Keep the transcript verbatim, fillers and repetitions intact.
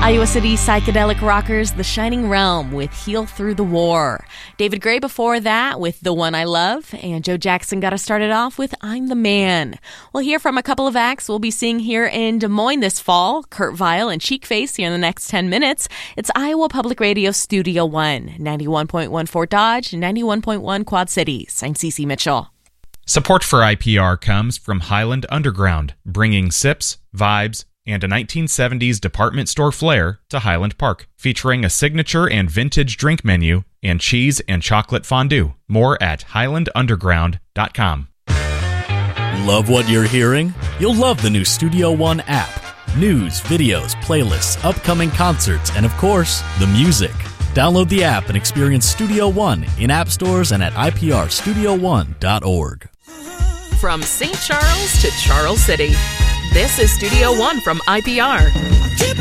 Iowa City psychedelic rockers The Shining Realm with Heal Through the War. David Gray before that with The One I Love. And Joe Jackson got us started off with I'm the Man. We'll hear from a couple of acts we'll be seeing here in Des Moines this fall. Kurt Vile and Cheek Face here in the next ten minutes. It's Iowa Public Radio Studio One, ninety-one point one Fort Dodge, ninety-one point one Quad Cities. I'm Cece Mitchell. Support for I P R comes from Highland Underground, bringing sips, vibes, and a nineteen seventies department store flair to Highland Park, featuring a signature and vintage drink menu and cheese and chocolate fondue. More at highland underground dot com. Love what you're hearing? You'll love the new Studio One app. News, videos, playlists, upcoming concerts, and of course, the music. Download the app and experience Studio One in app stores and at I P R studio one dot org. From Saint Charles to Charles City, this is Studio One from I P R.